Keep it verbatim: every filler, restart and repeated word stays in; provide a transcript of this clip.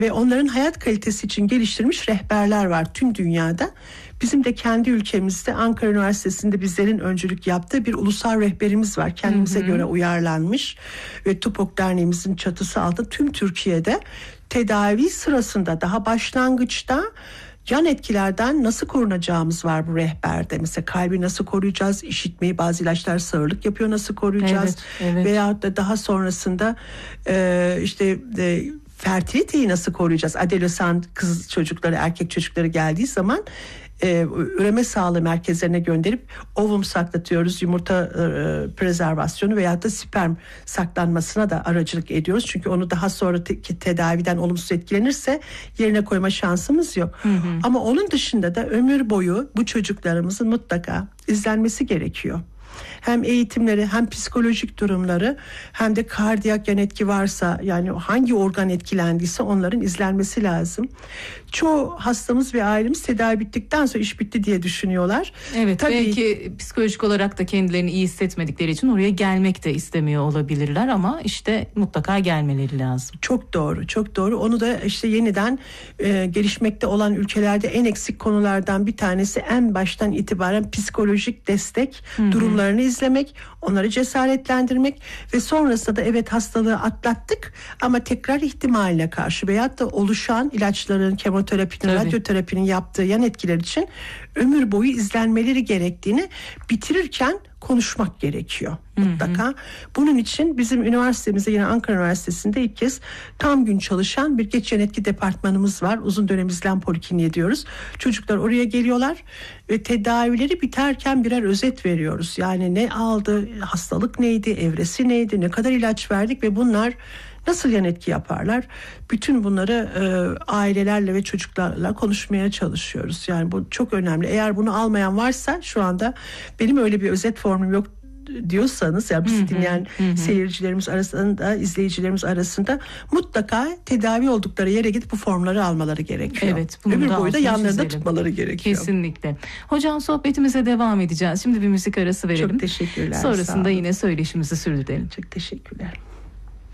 ve onların hayat kalitesi için geliştirilmiş rehberler var tüm dünyada. Bizim de kendi ülkemizde Ankara Üniversitesi'nde bizlerin öncülük yaptığı bir ulusal rehberimiz var. Kendimize hı hı. göre uyarlanmış ve TUPOK Derneğimizin çatısı altında tüm Türkiye'de tedavi sırasında daha başlangıçta yan etkilerden nasıl korunacağımız var bu rehberde. Mesela kalbi nasıl koruyacağız, işitmeyi, bazı ilaçlar sağırlık yapıyor, nasıl koruyacağız, evet, evet. veyahut da daha sonrasında e, işte e, fertiliteyi nasıl koruyacağız. Adolesan kız çocukları, erkek çocukları geldiği zaman e, üreme sağlığı merkezlerine gönderip ovum saklatıyoruz, yumurta e, prezervasyonu veyahut da sperm saklanmasına da aracılık ediyoruz. Çünkü onu daha sonra te- tedaviden olumsuz etkilenirse yerine koyma şansımız yok. Hı hı. Ama onun dışında da ömür boyu bu çocuklarımızın mutlaka izlenmesi gerekiyor. Hem eğitimleri, hem psikolojik durumları, hem de kardiyak yan etki varsa, yani hangi organ etkilendiyse onların izlenmesi lazım. Çoğu hastamız ve ailemiz tedavi bittikten sonra iş bitti diye düşünüyorlar. Evet, Tabii, belki psikolojik olarak da kendilerini iyi hissetmedikleri için oraya gelmek de istemiyor olabilirler ama işte mutlaka gelmeleri lazım. Çok doğru, çok doğru. Onu da işte yeniden e, gelişmekte olan ülkelerde en eksik konulardan bir tanesi, en baştan itibaren psikolojik destek Hı-hı. durumlarını izlemek, onları cesaretlendirmek ve sonrasında da evet hastalığı atlattık ama tekrar ihtimaline karşı veyahut da oluşan ilaçların, kemoterapinin, Tabii. radyoterapinin yaptığı yan etkiler için ömür boyu izlenmeleri gerektiğini bitirirken konuşmak gerekiyor mutlaka. Hı hı. Bunun için bizim üniversitemizde, yine Ankara Üniversitesi'nde ilk kez tam gün çalışan bir geç yan etki departmanımız var. Uzun dönem izlem polikliniği diyoruz. Çocuklar oraya geliyorlar ve tedavileri biterken birer özet veriyoruz. Yani ne aldı, hastalık neydi, evresi neydi, ne kadar ilaç verdik ve bunlar nasıl yan etki yaparlar? Bütün bunları e, ailelerle ve çocuklarla konuşmaya çalışıyoruz. Yani bu çok önemli. Eğer bunu almayan varsa, şu anda benim öyle bir özet formum yok diyorsanız, ya bizi dinleyen hı hı. seyircilerimiz arasında, izleyicilerimiz arasında mutlaka tedavi oldukları yere gidip bu formları almaları gerekiyor. Evet, ömür boyu da yanlarında tutmaları gerekiyor. Kesinlikle. Hocam, sohbetimize devam edeceğiz. Şimdi bir müzik arası verelim. Çok teşekkürler. Sonrasında yine söyleşimizi sürdürelim. Çok teşekkürler.